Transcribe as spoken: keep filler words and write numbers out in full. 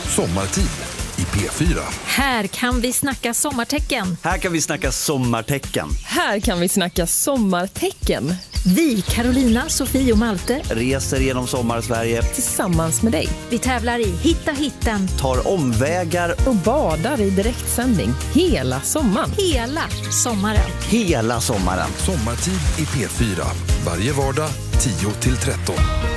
Sommartid i P fyra. Här kan vi snacka sommartecken. Här kan vi snacka sommartecken. Här kan vi snacka sommartecken. Vi, Carolina, Sofie och Malte, reser genom Sommarsverige tillsammans med dig. vi tävlar i Hitta hitten tar omvägar Och badar i direktsändning hela sommaren. hela sommaren. hela sommaren. Sommartid i P fyra. Varje vardag tio till tretton.